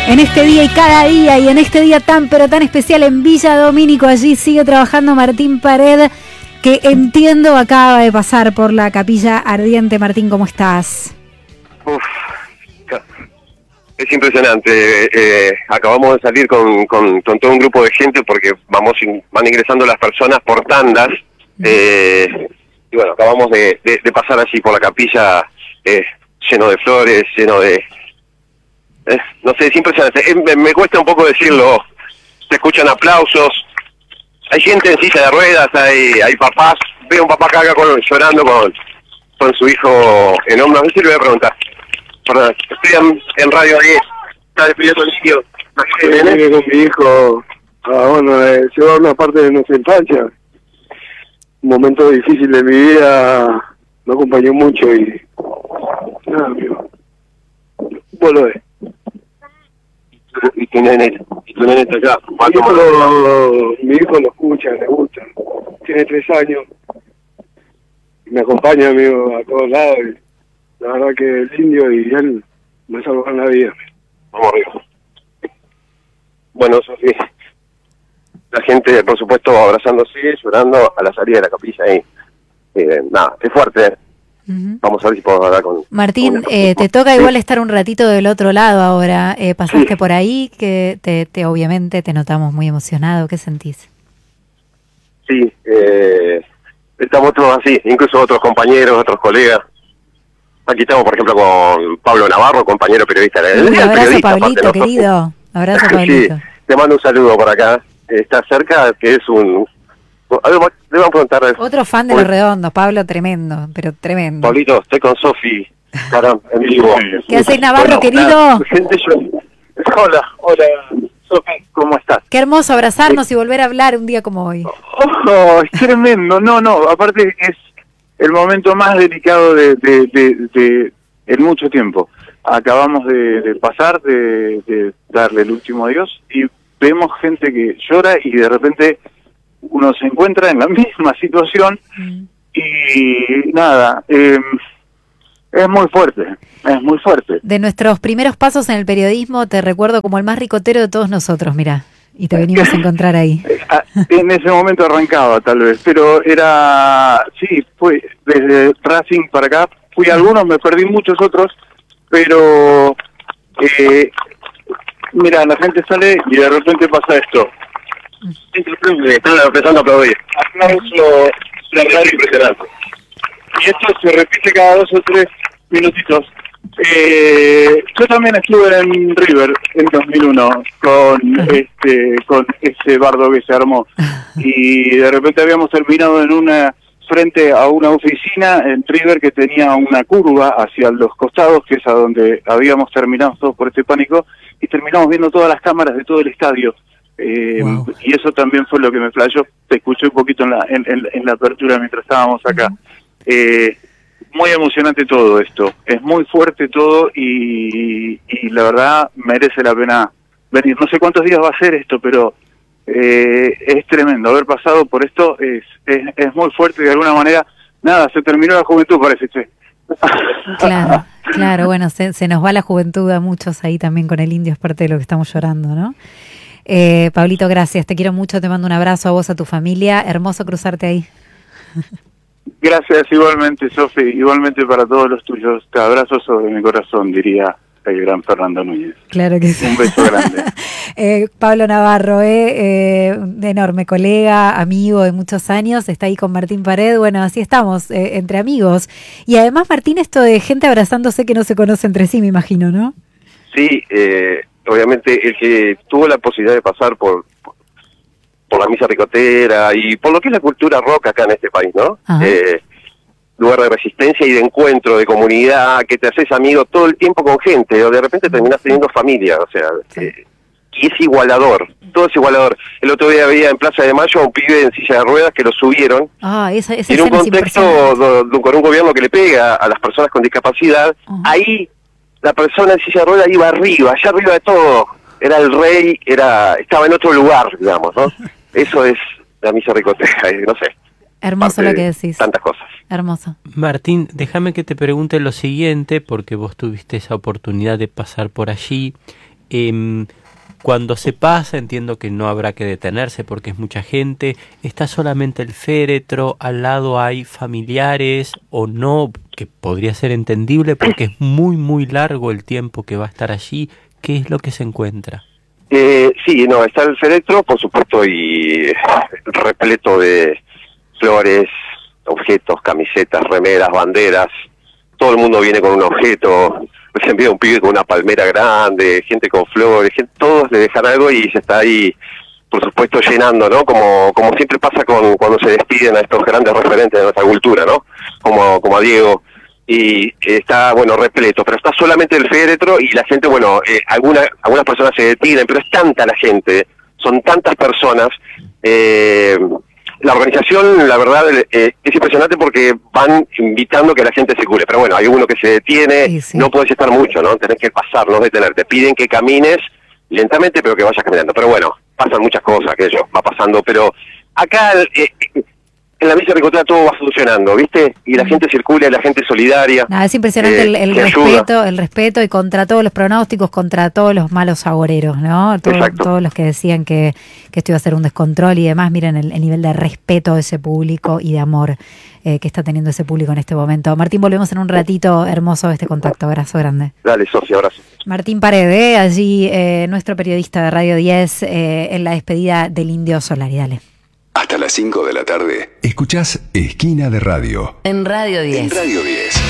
En este día y cada día, y en este día tan pero tan especial en Villa Domínico, allí sigue trabajando Martín Pared, que entiendo acaba de pasar por la Capilla Ardiente. Martín, ¿cómo estás? Uf, es impresionante. Acabamos de salir con todo un grupo de gente porque van ingresando las personas por tandas. Y bueno, acabamos de pasar así por la capilla, lleno de flores, lleno de... no sé, es impresionante. Me cuesta un poco decirlo. Se escuchan aplausos. Hay gente en silla de ruedas, hay papás. Veo un papá acá llorando con su hijo en hombros. A ver si le voy a preguntar. Perdón, estoy en Radio 10. Está despidiendo el niño. Viene con mi hijo. Llevar una parte de nuestra infancia. Un momento difícil de mi vida. Me acompañó mucho y... nada, amigo. Vos lo ves. Y tu nene está acá. Mi hijo lo escucha, le gusta. Tiene 3 años. Me acompaña, amigo, a todos lados. Y la verdad que el indio y él me salvan la vida. Vamos arriba. Bueno, Sofía. La gente, por supuesto, abrazándose, llorando a la salida de la capilla ahí. Nada, es fuerte. Uh-huh. Vamos a ver si podemos hablar con... Martín, te toca igual estar un ratito del otro lado ahora. Pasaste por ahí, que obviamente te notamos muy emocionado. ¿Qué sentís? Sí, estamos todos así, incluso otros compañeros, otros colegas. Aquí estamos, por ejemplo, con Pablo Navarro, compañero periodista. Un abrazo, Pablito, querido. Abrazo, Pablito. Sí, te mando un saludo por acá. Está cerca, que es un... Le vamos a preguntar... Otro fan de Los Redondos, Pablo, tremendo, pero tremendo. Pablito, estoy con Sofi, en vivo. ¿Qué haces, Navarro, querido? Hola, Sofi, ¿cómo estás? Qué hermoso abrazarnos y volver a hablar un día como hoy. Oh, es tremendo, no, aparte es el momento más delicado de en mucho tiempo. Acabamos de pasar, de darle el último adiós y vemos gente que llora y de repente uno se encuentra en la misma situación y nada, es muy fuerte. De nuestros primeros pasos en el periodismo te recuerdo como el más ricotero de todos nosotros, mirá, y te venimos a encontrar ahí. En ese momento arrancaba tal vez, pero fue desde Racing para acá, fui a algunos, me perdí muchos otros, pero mira, la gente sale y de repente pasa esto. Están empezando a aplaudir. Aplauso, impresionante. Y esto se repite cada 2 o 3 minutitos. Yo también estuve en River en 2001 con ese bardo que se armó y de repente habíamos terminado frente a una oficina en River que tenía una curva hacia los costados, que es a donde habíamos terminado todos por este pánico, y terminamos viendo todas las cámaras de todo el estadio. Wow. Y eso también fue lo que me flashó. Te escuché un poquito en la apertura mientras estábamos acá. Muy emocionante todo esto, es muy fuerte todo y la verdad merece la pena venir. No sé cuántos días va a ser esto, pero es tremendo. Haber pasado por esto es muy fuerte de alguna manera. Nada, se terminó la juventud, parece, che. Claro, bueno, se nos va la juventud a muchos ahí también con el indio, es parte de lo que estamos llorando, ¿no? Pablito, gracias, te quiero mucho, te mando un abrazo a vos, a tu familia, hermoso cruzarte ahí. Gracias, igualmente, Sofi, igualmente para todos los tuyos, te abrazo sobre mi corazón, diría el gran Fernando Núñez. Claro que sí. Un beso grande. Pablo Navarro, un enorme colega, amigo de muchos años, está ahí con Martín Pared, bueno, así estamos, entre amigos. Y además, Martín, esto de gente abrazándose que no se conoce entre sí, me imagino, ¿no? Sí, obviamente el que tuvo la posibilidad de pasar por la misa ricotera y por lo que es la cultura rock acá en este país, ¿no? Lugar de resistencia y de encuentro, de comunidad, que te haces amigo todo el tiempo con gente, o de repente terminás teniendo familia, o sea, y es igualador, todo es igualador. El otro día había en Plaza de Mayo a un pibe en silla de ruedas que lo subieron, en un contexto con un gobierno que le pega a las personas con discapacidad, ahí la persona en silla de ruedas iba arriba, allá arriba de todo, era el rey, estaba en otro lugar, digamos, ¿no? Eso es la misa ricotera, no sé. Hermoso lo que decís. Tantas cosas. Hermoso. Martín, déjame que te pregunte lo siguiente, porque vos tuviste esa oportunidad de pasar por allí. Cuando se pasa, entiendo que no habrá que detenerse porque es mucha gente. ¿Está solamente el féretro? ¿Al lado hay familiares o no? Que podría ser entendible porque es muy, muy largo el tiempo que va a estar allí. ¿Qué es lo que se encuentra? Sí, no, está el féretro, por supuesto, y repleto de flores, objetos, camisetas, remeras, banderas. Todo el mundo viene con un objeto. Se envía un pibe con una palmera grande, gente con flores, todos le dejan algo y se está ahí, por supuesto, llenando, ¿no? Como siempre pasa cuando se despiden a estos grandes referentes de nuestra cultura, ¿no? Como a Diego. Y está, bueno, repleto, pero está solamente el féretro y la gente, bueno, algunas personas se detienen, pero es tanta la gente, son tantas personas. La organización, la verdad, es impresionante porque van invitando que la gente se cure. Pero bueno, hay uno que se detiene, sí. No puedes estar mucho, ¿no? Tenés que pasar, no detenerte. Piden que camines lentamente, pero que vayas caminando. Pero bueno, pasan muchas cosas, aquello va pasando. Pero acá, en la misa ricotera todo va funcionando, ¿viste? Y la gente circula, y la gente es solidaria. Es impresionante el respeto y contra todos los pronósticos, contra todos los malos agoreros, ¿no? Todos los que decían que esto iba a ser un descontrol y demás. Miren el nivel de respeto de ese público y de amor que está teniendo ese público en este momento. Martín, volvemos en un ratito. Hermoso este contacto. Abrazo grande. Dale, Sofía, abrazo. Martín Pared, allí nuestro periodista de Radio 10 en la despedida del Indio Solari. Dale. Hasta las 5 de la tarde, escuchás Esquina de Radio. En Radio 10. En Radio 10.